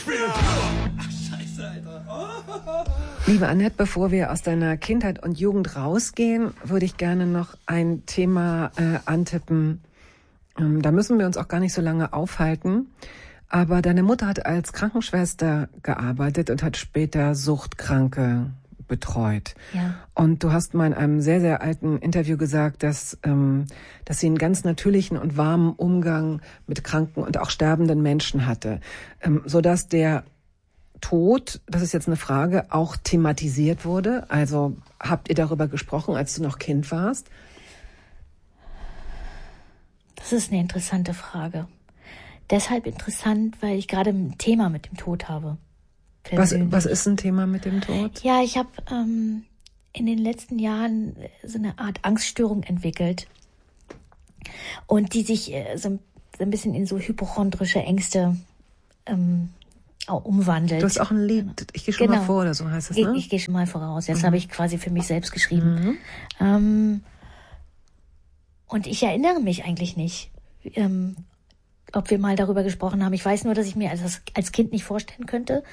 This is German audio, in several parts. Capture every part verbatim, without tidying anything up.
Ach, scheiße, Alter. Oh. Liebe Annette, bevor wir aus deiner Kindheit und Jugend rausgehen, würde ich gerne noch ein Thema äh, antippen. Ähm, da müssen wir uns auch gar nicht so lange aufhalten. Aber deine Mutter hat als Krankenschwester gearbeitet und hat später Suchtkranke betreut. Ja. Und du hast mal in einem sehr, sehr alten Interview gesagt, dass, ähm, dass sie einen ganz natürlichen und warmen Umgang mit kranken und auch sterbenden Menschen hatte, ähm, sodass der Tod, das ist jetzt eine Frage, auch thematisiert wurde. Also habt ihr darüber gesprochen, als du noch Kind warst? Das ist eine interessante Frage. Deshalb interessant, weil ich gerade ein Thema mit dem Tod habe. Was, was ist ein Thema mit dem Tod? Ja, ich habe ähm, in den letzten Jahren so eine Art Angststörung entwickelt und die sich äh, so, so ein bisschen in so hypochondrische Ängste ähm, auch umwandelt. Du hast auch ein Lied, ich gehe schon genau. mal vor, oder so heißt es, ne? Ich, ich gehe schon mal voraus. Das mhm. habe ich quasi für mich selbst geschrieben. Mhm. Ähm, und ich erinnere mich eigentlich nicht, ähm, ob wir mal darüber gesprochen haben. Ich weiß nur, dass ich mir als, als Kind nicht vorstellen könnte,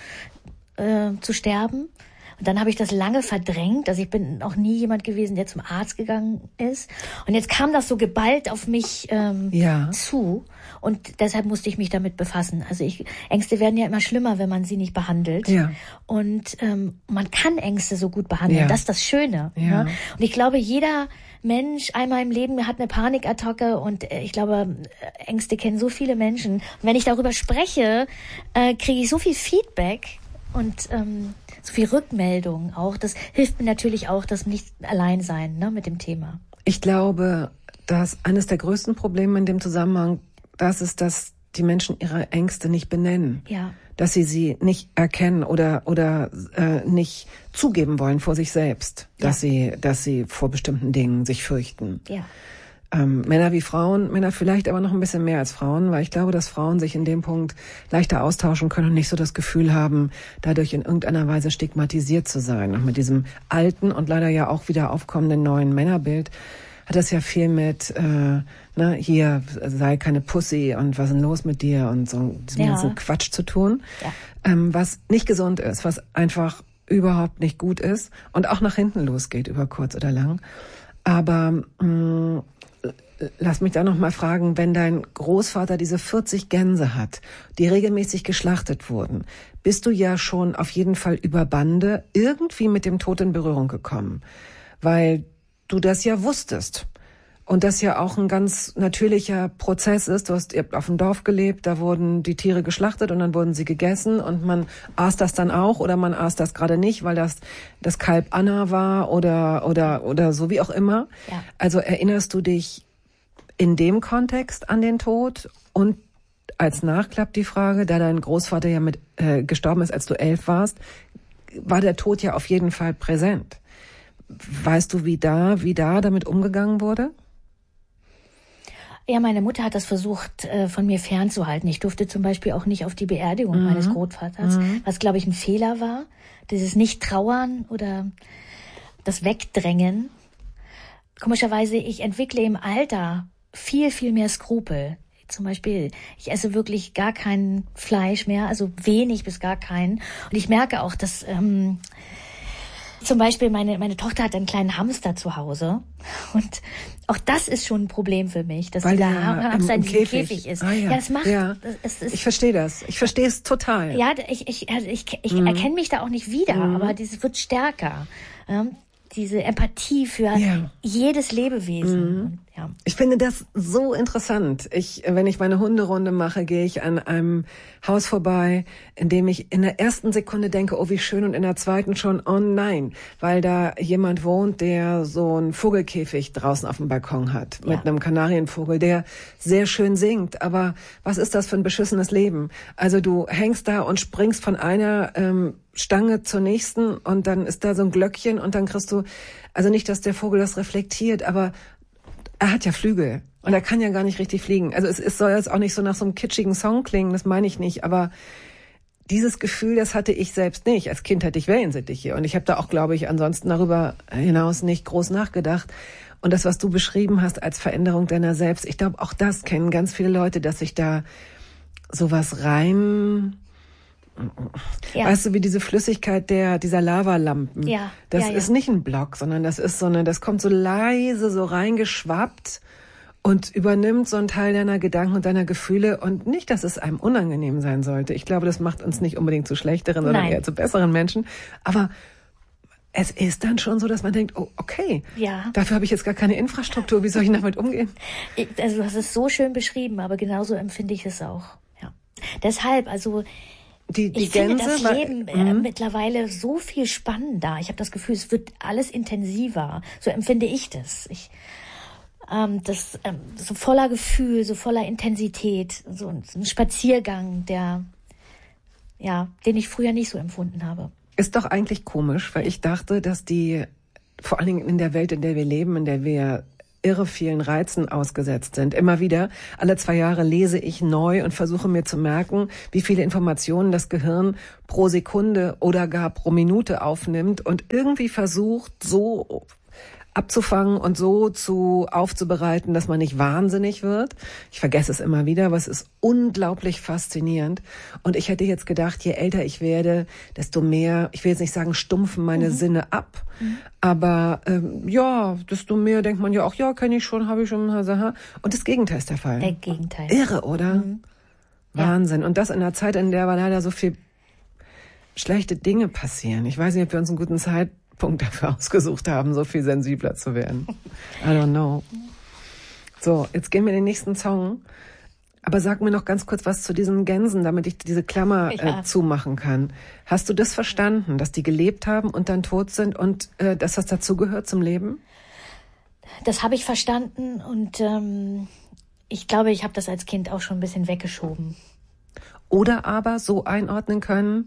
äh, zu sterben. Und dann habe ich das lange verdrängt. Also ich bin auch nie jemand gewesen, der zum Arzt gegangen ist. Und jetzt kam das so geballt auf mich ähm, ja. zu. Und deshalb musste ich mich damit befassen. Also ich, Ängste werden ja immer schlimmer, wenn man sie nicht behandelt. Ja. Und ähm, man kann Ängste so gut behandeln. Ja. Das ist das Schöne. Ja. Ne? Und ich glaube, jeder Mensch einmal im Leben hat eine Panikattacke und äh, ich glaube, Ängste kennen so viele Menschen. Und wenn ich darüber spreche, äh, kriege ich so viel Feedback und ähm, so viel Rückmeldung auch. Das hilft mir natürlich auch, das nicht allein sein, ne, mit dem Thema. Ich glaube, dass eines der größten Probleme in dem Zusammenhang das ist, dass die Menschen ihre Ängste nicht benennen. Ja. Dass sie sie nicht erkennen oder oder äh, nicht zugeben wollen vor sich selbst, dass ja. sie dass sie vor bestimmten Dingen sich fürchten. Ja. Ähm, Männer wie Frauen, Männer vielleicht aber noch ein bisschen mehr als Frauen, weil ich glaube, dass Frauen sich in dem Punkt leichter austauschen können und nicht so das Gefühl haben, dadurch in irgendeiner Weise stigmatisiert zu sein. Und mit diesem alten und leider ja auch wieder aufkommenden neuen Männerbild hat das ja viel mit, äh, ne, hier sei keine Pussy und was ist denn los mit dir und so diesem ja. ganzen Quatsch zu tun, ja. ähm, was nicht gesund ist, was einfach überhaupt nicht gut ist und auch nach hinten losgeht über kurz oder lang. Aber mh, lass mich da noch mal fragen, wenn dein Großvater diese vierzig Gänse hat, die regelmäßig geschlachtet wurden, bist du ja schon auf jeden Fall über Bande irgendwie mit dem Tod in Berührung gekommen, weil du das ja wusstest und das ja auch ein ganz natürlicher Prozess ist. Du hast ihr habt auf dem Dorf gelebt, da wurden die Tiere geschlachtet und dann wurden sie gegessen und man aß das dann auch oder man aß das gerade nicht, weil das das Kalb Anna war oder oder oder so wie auch immer. Ja. Also erinnerst du dich in dem Kontext an den Tod? Und als Nachklapp die Frage, da dein Großvater ja mit äh, gestorben ist, als du elf warst, war der Tod ja auf jeden Fall präsent. Weißt du, wie da, wie da damit umgegangen wurde? Ja, meine Mutter hat das versucht, äh, von mir fernzuhalten. Ich durfte zum Beispiel auch nicht auf die Beerdigung mhm. meines Großvaters, mhm. was, glaube ich, ein Fehler war. Dieses Nicht-Trauern oder das Wegdrängen. Komischerweise, ich entwickle im Alter viel, viel mehr Skrupel. Zum Beispiel, ich esse wirklich gar kein Fleisch mehr, also wenig bis gar keinen. Und ich merke auch, dass ähm, zum Beispiel meine meine Tochter hat einen kleinen Hamster zu Hause und auch das ist schon ein Problem für mich, dass Weil dieser der Hamster im, in im diesem Käfig. Käfig ist. Ah, ja. ja, das macht. Ja. Es ist, ich verstehe das. Ich verstehe es total. Ja, ich ich also ich, ich mhm. erkenne mich da auch nicht wieder, mhm. aber dieses wird stärker. Ähm, diese Empathie für ja. jedes Lebewesen. Mhm. Und, ja. Ich finde das so interessant. Ich, wenn ich meine Hunderunde mache, gehe ich an einem Haus vorbei, in dem ich in der ersten Sekunde denke, oh wie schön, und in der zweiten schon, oh nein, weil da jemand wohnt, der so einen Vogelkäfig draußen auf dem Balkon hat, mit ja. einem Kanarienvogel, der sehr schön singt. Aber was ist das für ein beschissenes Leben? Also du hängst da und springst von einer ähm, Stange zur nächsten und dann ist da so ein Glöckchen und dann kriegst du, also nicht, dass der Vogel das reflektiert, aber er hat ja Flügel und er kann ja gar nicht richtig fliegen. Also es, es soll jetzt auch nicht so nach so einem kitschigen Song klingen, das meine ich nicht, aber dieses Gefühl, das hatte ich selbst nicht. Als Kind hatte ich Wellensittiche und ich habe da auch, glaube ich, ansonsten darüber hinaus nicht groß nachgedacht. Und das, was du beschrieben hast als Veränderung deiner selbst, ich glaube, auch das kennen ganz viele Leute, dass sich da sowas rein ja. weißt du, wie diese Flüssigkeit der dieser Lavalampen. Ja. Das ja, ja. ist nicht ein Block, sondern das ist so eine, das kommt so leise so reingeschwappt und übernimmt so einen Teil deiner Gedanken und deiner Gefühle und nicht, dass es einem unangenehm sein sollte. Ich glaube, das macht uns nicht unbedingt zu schlechteren, sondern Nein. eher zu besseren Menschen. Aber es ist dann schon so, dass man denkt, oh, okay, ja. dafür habe ich jetzt gar keine Infrastruktur, wie soll ich damit umgehen? Ich, also du hast es so schön beschrieben, aber genauso empfinde ich es auch. Ja. Deshalb, also die, die ich Gänse, finde das war, Leben äh, mittlerweile so viel spannender. Ich habe das Gefühl, es wird alles intensiver. So empfinde ich das. Ich, ähm, das ähm, so voller Gefühl, so voller Intensität, so ein, ein Spaziergang, der, ja, den ich früher nicht so empfunden habe. Ist doch eigentlich komisch, weil ich dachte, dass die, vor allen Dingen in der Welt, in der wir leben, in der wir irre vielen Reizen ausgesetzt sind. Immer wieder, alle zwei Jahre lese ich neu und versuche mir zu merken, wie viele Informationen das Gehirn pro Sekunde oder gar pro Minute aufnimmt und irgendwie versucht, so abzufangen und so zu aufzubereiten, dass man nicht wahnsinnig wird. Ich vergesse es immer wieder, aber es ist unglaublich faszinierend. Und ich hätte jetzt gedacht, je älter ich werde, desto mehr, ich will jetzt nicht sagen, stumpfen meine mhm. Sinne ab, mhm. aber ähm, ja, desto mehr denkt man ja auch, ja, kenne ich schon, habe ich schon. Und das Gegenteil ist der Fall. Der Gegenteil. Irre, oder? Mhm. Wahnsinn. Ja. Und das in einer Zeit, in der aber leider so viel schlechte Dinge passieren. Ich weiß nicht, ob wir uns einen guten Zeit Punkt dafür ausgesucht haben, so viel sensibler zu werden. I don't know. So, jetzt gehen wir in den nächsten Song. Aber sag mir noch ganz kurz was zu diesen Gänsen, damit ich diese Klammer ja. äh, zumachen kann. Hast du das verstanden, dass die gelebt haben und dann tot sind und äh, dass das dazugehört zum Leben? Das habe ich verstanden und ähm, ich glaube, ich habe das als Kind auch schon ein bisschen weggeschoben. Oder aber so einordnen können,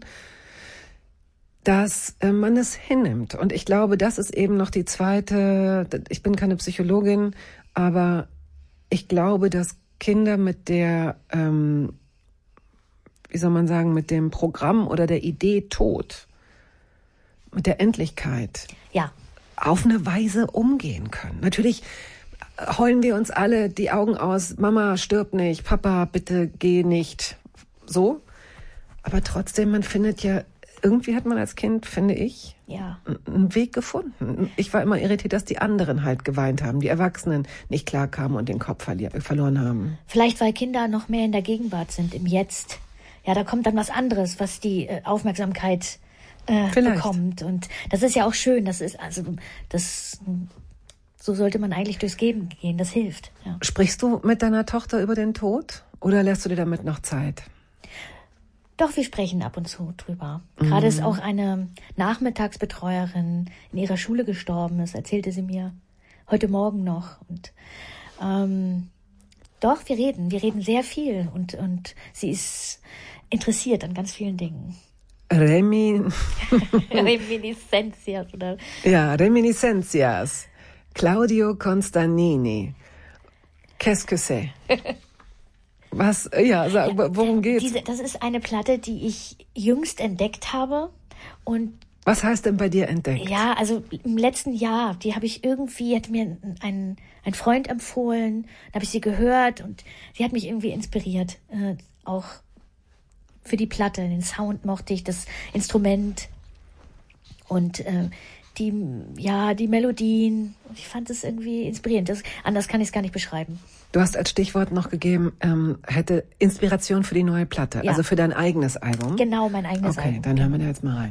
dass äh, man es hinnimmt. Und ich glaube, das ist eben noch die zweite, ich bin keine Psychologin, aber ich glaube, dass Kinder mit der, ähm, wie soll man sagen, mit dem Programm oder der Idee Tod, mit der Endlichkeit, ja, auf eine Weise umgehen können. Natürlich heulen wir uns alle die Augen aus, Mama stirbt nicht, Papa bitte geh nicht, so. Aber trotzdem, man findet ja, irgendwie hat man als Kind, finde ich, ja. einen Weg gefunden. Ich war immer irritiert, dass die anderen halt geweint haben, die Erwachsenen nicht klarkamen und den Kopf verli- verloren haben. Vielleicht, weil Kinder noch mehr in der Gegenwart sind, im Jetzt. Ja, da kommt dann was anderes, was die äh, Aufmerksamkeit äh, bekommt. Und das ist ja auch schön. Das ist also das. So sollte man eigentlich durchs Leben gehen. Das hilft. Ja. Sprichst du mit deiner Tochter über den Tod oder lässt du dir damit noch Zeit? Doch, wir sprechen ab und zu drüber. Mhm. Gerade ist auch eine Nachmittagsbetreuerin in ihrer Schule gestorben. Das erzählte sie mir heute Morgen noch. Und ähm, doch, wir reden. Wir reden sehr viel. Und, und sie ist interessiert an ganz vielen Dingen. Remin... Reminiscenzias, oder? Ja, Reminiscenzias. Claudio Constanini. Qu'est-ce que c'est? Was, ja, sag, worum geht's? Diese, das ist eine Platte, die ich jüngst entdeckt habe. Und was heißt denn bei dir entdeckt? Ja, also im letzten Jahr, die habe ich irgendwie, hat mir ein, ein Freund empfohlen, da habe ich sie gehört und sie hat mich irgendwie inspiriert. Äh, auch für die Platte, den Sound mochte ich, das Instrument und äh, die, ja, die Melodien. Ich fand es irgendwie inspirierend. Das, anders kann ich es gar nicht beschreiben. Du hast als Stichwort noch gegeben, ähm, hätte Inspiration für die neue Platte, ja. also für dein eigenes Album. Genau, mein eigenes okay, Album. Okay, dann hören wir da jetzt mal rein.